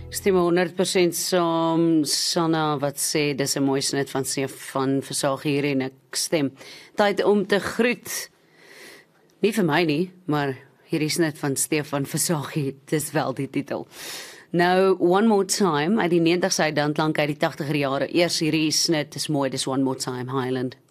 Stem 100% saam, Sanna wat sê dis 'n mooi snit van Stefan Versace hier en ek stem. Tyd om te groet. Nie vir my nie, maar hierdie snit van Stefan Versace, dis wel die titel. Nou, One More Time, uit die 90s uit dan lank uit die 80er jare. Eers hierdie snit is mooi, dis One More Time, Highland.